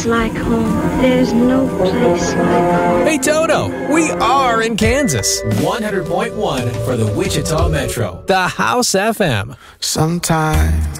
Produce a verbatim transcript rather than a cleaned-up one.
like home. There's no place like home. Hey Toto, we are in Kansas. one hundred point one for the Wichita Metro. The House F M. Sometimes